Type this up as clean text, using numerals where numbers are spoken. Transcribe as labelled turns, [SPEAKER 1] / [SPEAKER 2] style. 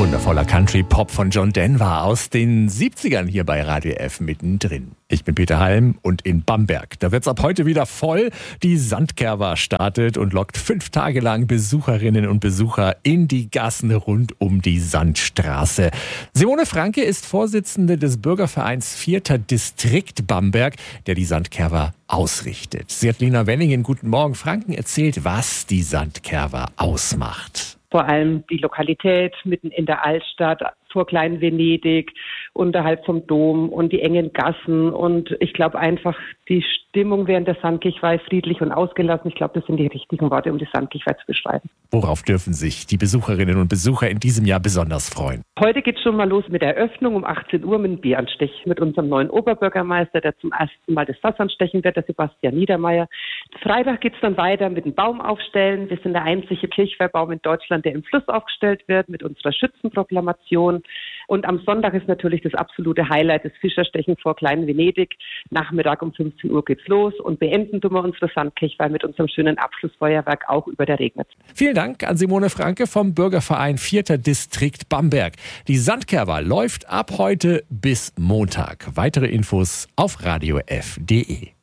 [SPEAKER 1] Wundervoller Country-Pop von John Denver aus den 70ern hier bei Radio F mittendrin. Ich bin Peter Halm und in Bamberg, da wird's ab heute wieder voll. Die Sandkerwa startet und lockt 5 Tage lang Besucherinnen und Besucher in die Gassen rund um die Sandstraße. Simone Franke ist Vorsitzende des Bürgervereins 4. Distrikt Bamberg, der die Sandkerwa ausrichtet. Sie hat Lina Wenningen, guten Morgen, Franken erzählt, was die Sandkerwa ausmacht.
[SPEAKER 2] Vor allem die Lokalität mitten in der Altstadt, vor Klein-Venedig, unterhalb vom Dom und die engen Gassen. Und ich glaube einfach, die Stimmung während der Sandkirchweih friedlich und ausgelassen. Ich glaube, das sind die richtigen Worte, um die Sandkirchweih zu beschreiben.
[SPEAKER 1] Worauf dürfen sich die Besucherinnen und Besucher in diesem Jahr besonders freuen?
[SPEAKER 2] Heute geht es schon mal los mit der Eröffnung um 18 Uhr mit dem Bieranstich mit unserem neuen Oberbürgermeister, der zum ersten Mal das Fass anstechen wird, der Sebastian Niedermeyer. Freitag geht es dann weiter mit dem Baum aufstellen. Wir sind der einzige Kirchweihbaum in Deutschland, der im Fluss aufgestellt wird, mit unserer Schützenproklamation. Und am Sonntag ist natürlich das absolute Highlight, das Fischerstechen vor Klein-Venedig. Nachmittag um 15 Uhr geht's los und beenden tun wir unsere Sandkirchweih mit unserem schönen Abschlussfeuerwerk auch über der Regnitz.
[SPEAKER 1] Vielen Dank an Simone Franke vom Bürgerverein 4. Distrikt Bamberg. Die Sandkerwa läuft ab heute bis Montag. Weitere Infos auf radiof.de.